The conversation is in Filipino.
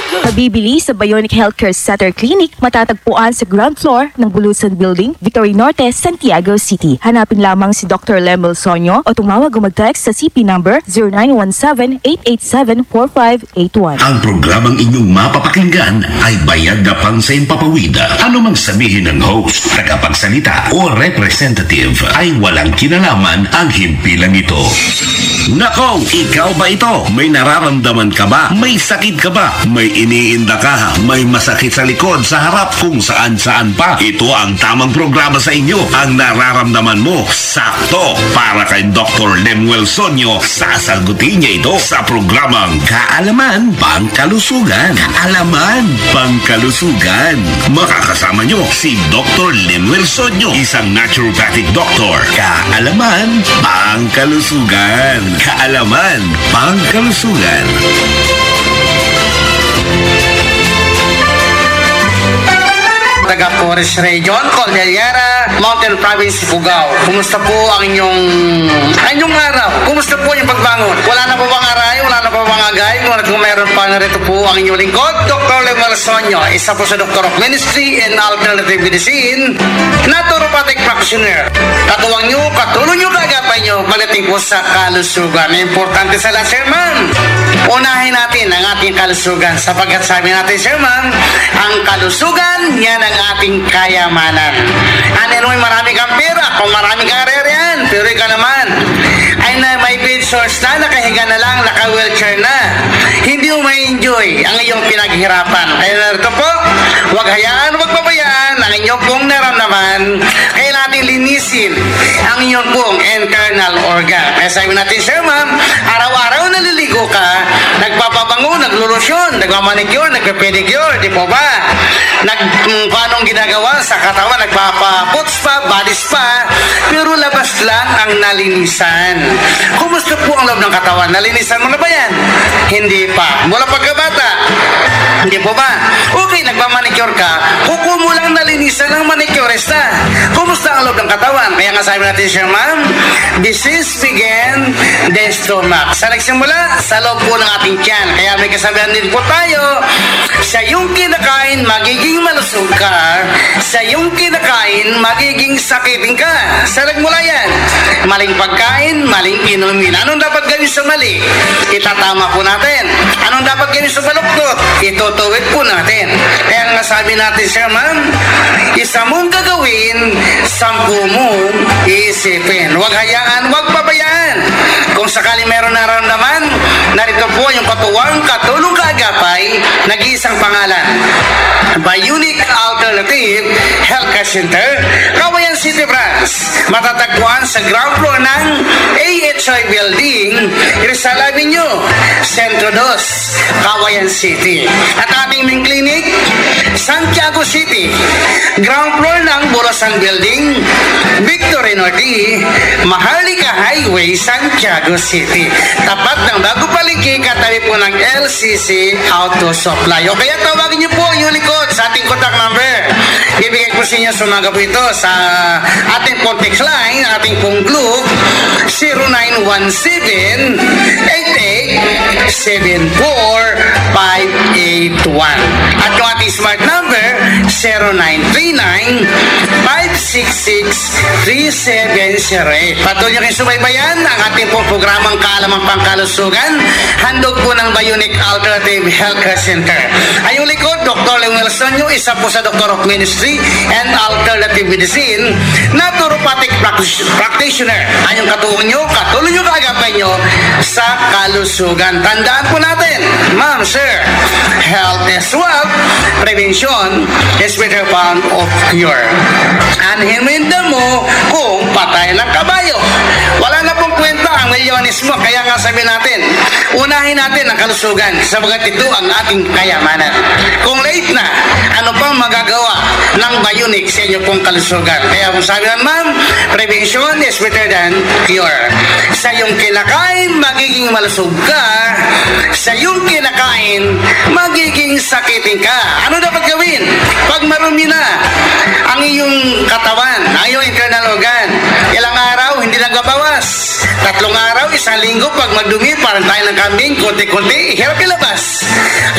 Mabibili sa Bionic Healthcare Center Clinic, matatagpuan sa ground floor ng Bulusan Building, Victory Norte, Santiago City. Hanapin lamang si Dr. Lemel Sonyo o tumawag o mag-text sa CP number 0917-887-4581. Ang programang inyong mapapakinggan ay bayad na pang sa impapawid. Ano mang sabihin ng host, tagapagsalita o representative ay walang kinalaman ang himpilang ito. Nako, ikaw ba ito? May nararamdaman ka ba? May sakit ka ba? May iniinda ka? May masakit sa likod, sa harap, kung saan-saan pa? Ito ang tamang programa sa inyo. Ang nararamdaman mo, sakto. Para kay Dr. Lemuel Sonyo, sasagutin niya ito sa programang Kaalaman Pangkalusugan. Kaalaman Pangkalusugan. Makakasama niyo si Dr. Lemuel Sonyo, isang naturopathic doctor. Kaalaman Pangkalusugan. Kaalaman Pangkalusugan. Taga Forest Region, Cordillera, Mountain Province, Ifugao. Kumusta po ang inyong araw? Kumusta po yung pagbangon? Wala na po bang aray? Wala na po bang agay? Kung meron pa, narito po ang inyong lingkod, Dr. Lemuel Sonyo, isa po sa Doctor of Ministry and Alternative Medicine, naturopathic practitioner. Katuwang nyo, katulong nyo, kagapay nyo, pagdating po sa kalusugan. Importante sa lahat, Sir Ma'am. Unahin natin ang ating kalusugan sapagkat sabi natin, Sir Ma'am, ang kalusugan, yan ang ating kayamanan. Ano may marami kang pera, kung marami kang arerian, pero ikaw naman ay na may bed source na, nakahiga na lang, naka-wheelchair na. Hindi mo ma-enjoy ang iyong pinaghirapan. Kaya narito po, huwag hayaan, huwag pabayaan ang inyong pong naramdaman. Kaya natin linisin ang inyong pong internal organ. Kaya sabi natin, Sir Ma'am, araw-araw naliligo ka, nagpapabango, naglulusyon, nagmamanicure, nagpe-pedicure, di po ba? Paanong ginagawa sa katawan, nagpapa-foot spa, body spa, pero labas lang ang nalinisan. Kumusta po ang loob ng katawan? Nalinisan mo na ba yan? Hindi pa. Mula pagkabata? Hindi po ba? Okay, nagmamanicure ka, kuko mo lang nalinisan ng manicurista. Kumusta ang loob ng katawan? Kaya nga sabi natin, Sir Ma'am, disease began the stomach. Sa nagsimula, sa loob po ng ating tiyan. Kaya may kasabihan din po tayo, sa iyong kinakain, magiging malusog ka. Sa iyong kinakain, magiging sakitin ka. Sa nagmula yan, maling pagkain, maling inumin. Anong dapat gawin sa mali? Itatama po natin. Anong dapat gawin sa baluktot? Itutuwid po natin. Kaya nga sabi natin, Sir Ma'am, isa mong gagawin, 10 mong iisipin. Huwag hayaan, huwag pabayaan. Kung sakali meron nararamdaman, narito po yung katuwang katulong kaagapay, nag-iisang pangalan. Bionic Alternative Healthcare Center, Kawayan City Branch. Matatagpuan sa ground floor ng AHI Building, Rizal Avenue, Centro 2, Kawayan City. At ating main clinic, Santiago City, ground floor ng Bulusan Building, Victory Norte, Maharlika Highway, Santiago City. Tapat ng Bago Palengke, katabi po ng LCC Auto Supply. O kaya tawagin niyo po yung likod sa ating contact number. Bibigay ko sa inyo sa umaga po ito sa ating contact line, ating pong group, 0917-8874-581. At yung ating smart number, 0939-566-3708. Patuloy nyo kayong subaybayan ang ating pong programang Kaalamang Pangkalusugan, handog po ng Bionic Alternative Healthcare Center. Ay yung likod, Dr. Lemuel Sonyo, isa po sa Doctor of Ministry and Alternative Medicine, naturopathic practitioner. Ay yung katuwang nyo, katulong nyo, kaagapay nyo sa kalusugan. Tandaan po natin, Ma'am, Sir, health is wealth, prevention is better form of cure. Anhin mo yung damo kung patay ng kabayo. Wala na pong kwenta ang milyonismo. Kaya nga sabi natin, unahin natin ang kalusugan sabagat ito ang ating kayamanan. Kung late na, ano pang magagawa ng Bionic sa inyo pong kalusugan? Kaya kung sabi naman, Ma'am, prevention is better than cure. Sa iyong kinakain, magiging malusog ka. Sa iyong kinakain, magiging sakitin ka. Ano dapat gawin? Pag marumi na ang iyong katawan, ang iyong internal organ, ilang araw, hindi nagbabawas. 3 araw, 1 linggo, pag magdumi, parang tayo ng kambing, konti-konti, hirap ilabas.